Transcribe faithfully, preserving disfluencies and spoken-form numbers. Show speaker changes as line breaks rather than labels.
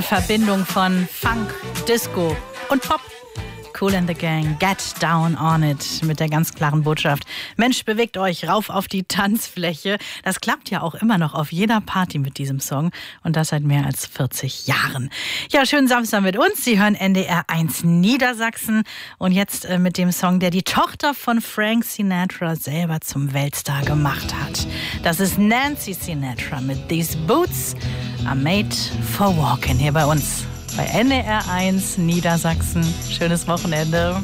Verbindung von Funk, Disco und Pop. Kool and the Gang, Get Down on It, mit der ganz klaren Botschaft: Mensch, bewegt euch rauf auf die Tanzfläche. Das klappt ja auch immer noch auf jeder Party mit diesem Song, und das seit mehr als vierzig Jahren. Ja, schönen Samstag mit uns. Sie hören N D R eins Niedersachsen, und jetzt äh, mit dem Song, der die Tochter von Frank Sinatra selber zum Weltstar gemacht hat. Das ist Nancy Sinatra mit These Boots Are Made for Walking hier bei uns bei N D R eins Niedersachsen. Schönes Wochenende.